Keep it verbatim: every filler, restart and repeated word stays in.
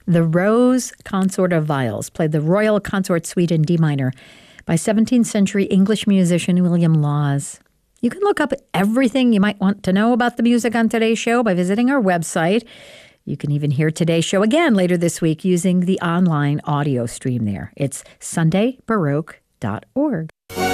The Rose Consort of Viols, played the Royal Consort Suite in D minor by seventeenth century English musician William Laws. You can look up everything you might want to know about the music on today's show by visiting our website. You can even hear today's show again later this week using the online audio stream there. It's sunday baroque dot org.